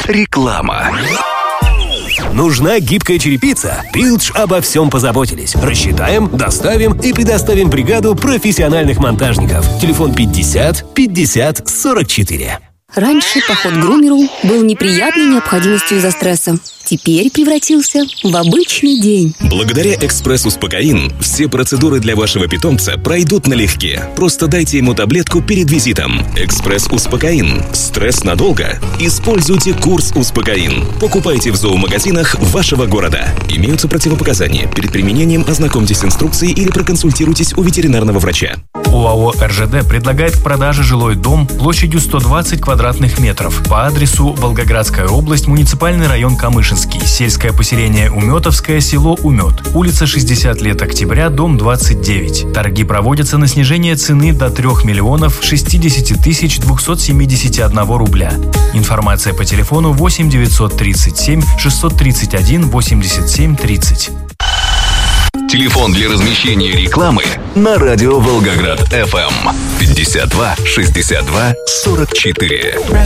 Реклама. Нужна гибкая черепица? Билдж обо всем позаботились. Рассчитаем, доставим и предоставим бригаду профессиональных монтажников. Телефон 50 50 44. Раньше поход к грумеру был неприятной необходимостью из-за стресса. Теперь превратился в обычный день. Благодаря «Экспресс-Успокоин» все процедуры для вашего питомца пройдут налегке. Просто дайте ему таблетку перед визитом. «Экспресс-Успокоин». Стресс надолго? Используйте курс «Успокоин». Покупайте в зоомагазинах вашего города. Имеются противопоказания. Перед применением ознакомьтесь с инструкцией или проконсультируйтесь у ветеринарного врача. ОАО «РЖД» предлагает к продаже жилой дом площадью 120 квадратных метров по адресу Волгоградская область, муниципальный район Камышинский, сельское поселение Уметовское, село Умет, улица 60 лет октября, дом 29. Торги проводятся на снижение цены до 3 миллионов 60 тысяч 271 рубля. Информация по телефону 8 937 631 87 30. Телефон для размещения рекламы на радио Волгоград FM 52 62 44.